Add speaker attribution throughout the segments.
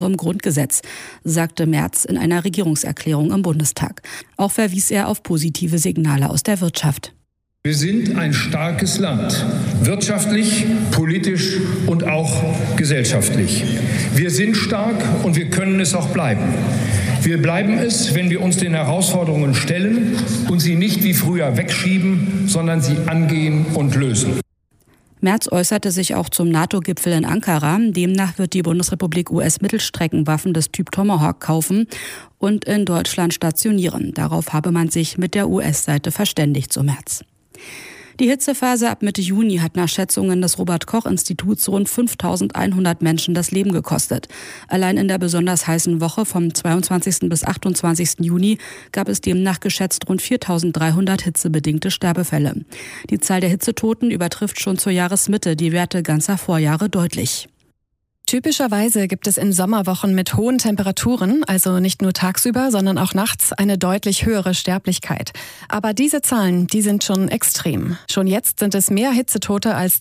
Speaker 1: im Grundgesetz, sagte Merz in einer Regierungserklärung im Bundestag. Auch verwies er auf positive Signale aus der Wirtschaft.
Speaker 2: Wir sind ein starkes Land, wirtschaftlich, politisch und auch gesellschaftlich. Wir sind stark und wir können es auch bleiben. Wir bleiben es, wenn wir uns den Herausforderungen stellen und sie nicht wie früher wegschieben, sondern sie angehen und lösen.
Speaker 1: Merz äußerte sich auch zum NATO-Gipfel in Ankara. Demnach wird die Bundesrepublik US-Mittelstreckenwaffen des Typ Tomahawk kaufen und in Deutschland stationieren. Darauf habe man sich mit der US-Seite verständigt, so Merz. Die Hitzephase ab Mitte Juni hat nach Schätzungen des Robert-Koch-Instituts rund 5.100 Menschen das Leben gekostet. Allein in der besonders heißen Woche vom 22. bis 28. Juni gab es demnach geschätzt rund 4.300 hitzebedingte Sterbefälle. Die Zahl der Hitzetoten übertrifft schon zur Jahresmitte die Werte ganzer Vorjahre deutlich.
Speaker 3: Typischerweise gibt es in Sommerwochen mit hohen Temperaturen, also nicht nur tagsüber, sondern auch nachts, eine deutlich höhere Sterblichkeit. Aber diese Zahlen, die sind schon extrem. Schon jetzt sind es mehr Hitzetote als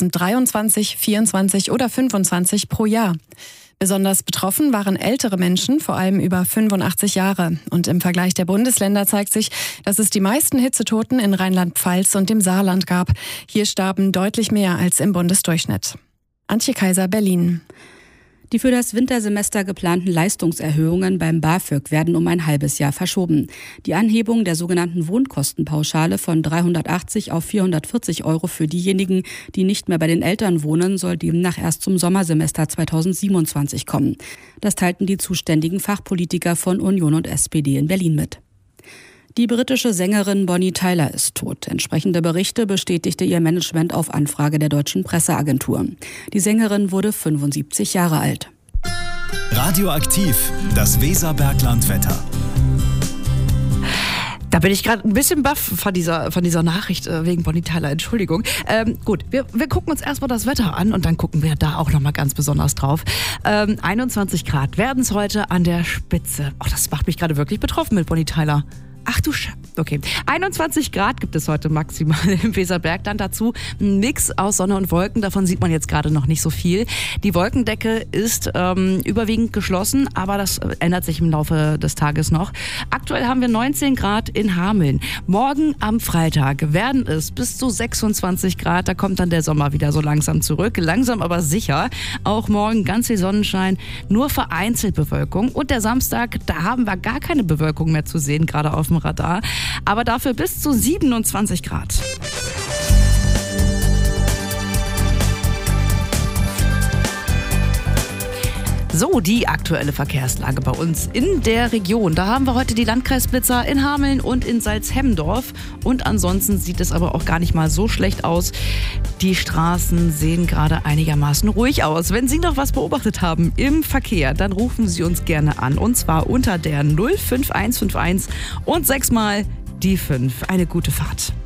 Speaker 3: 2023, 24 oder 25 pro Jahr. Besonders betroffen waren ältere Menschen, vor allem über 85 Jahre. Und im Vergleich der Bundesländer zeigt sich, dass es die meisten Hitzetoten in Rheinland-Pfalz und dem Saarland gab. Hier starben deutlich mehr als im Bundesdurchschnitt. Antje Kaiser, Berlin.
Speaker 1: Die für das Wintersemester geplanten Leistungserhöhungen beim BAföG werden um ein halbes Jahr verschoben. Die Anhebung der sogenannten Wohnkostenpauschale von 380 auf 440 € für diejenigen, die nicht mehr bei den Eltern wohnen, soll demnach erst zum Sommersemester 2027 kommen. Das teilten die zuständigen Fachpolitiker von Union und SPD in Berlin mit. Die britische Sängerin Bonnie Tyler ist tot. Entsprechende Berichte bestätigte ihr Management auf Anfrage der deutschen Presseagentur. Die Sängerin wurde 75 Jahre alt.
Speaker 4: Radioaktiv, das Weserberglandwetter.
Speaker 5: Da bin ich gerade ein bisschen baff von dieser Nachricht wegen Bonnie Tyler, Entschuldigung. Gut, wir gucken uns erstmal das Wetter an und dann gucken wir da auch nochmal ganz besonders drauf. 21 Grad werden es heute an der Spitze. Oh, das macht mich gerade wirklich betroffen mit Bonnie Tyler. Ach du okay. 21 Grad gibt es heute maximal im Weserbergland. Dazu ein Mix aus Sonne und Wolken. Davon sieht man jetzt gerade noch nicht so viel. Die Wolkendecke ist überwiegend geschlossen, aber das ändert sich im Laufe des Tages noch. Aktuell haben wir 19 Grad in Hameln. Morgen am Freitag werden es bis zu 26 Grad. Da kommt dann der Sommer wieder so langsam zurück. Langsam aber sicher. Auch morgen ganz viel Sonnenschein, nur vereinzelt Bewölkung. Und der Samstag, da haben wir gar keine Bewölkung mehr zu sehen, gerade auf dem Radar, aber dafür bis zu 27 Grad. So, die aktuelle Verkehrslage bei uns in der Region. Da haben wir heute die Landkreisblitzer in Hameln und in Salzhemmendorf. Und ansonsten sieht es aber auch gar nicht mal so schlecht aus. Die Straßen sehen gerade einigermaßen ruhig aus. Wenn Sie noch was beobachtet haben im Verkehr, dann rufen Sie uns gerne an. Und zwar unter der 05151 und 6 mal die 5. Eine gute Fahrt.